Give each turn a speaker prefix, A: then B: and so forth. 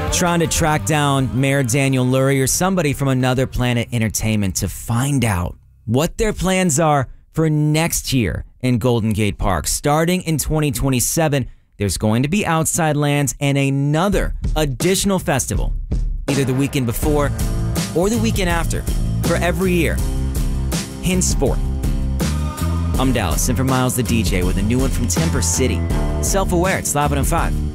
A: trying to track down Mayor Daniel Lurie or somebody from Another Planet Entertainment to find out what their plans are for next year in Golden Gate Park. Starting in 2027, there's going to be Outside Lands and another additional festival, either the weekend before or the weekend after, for every year. Henceforth. I'm Dallas, and for Miles the DJ with a new one from Temper City. Self-Aware, it's Live on 5.